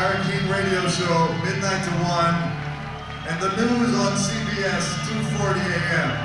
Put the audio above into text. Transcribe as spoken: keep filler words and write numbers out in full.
Aaron King Radio Show, midnight to one, and the news on C B S, two forty a m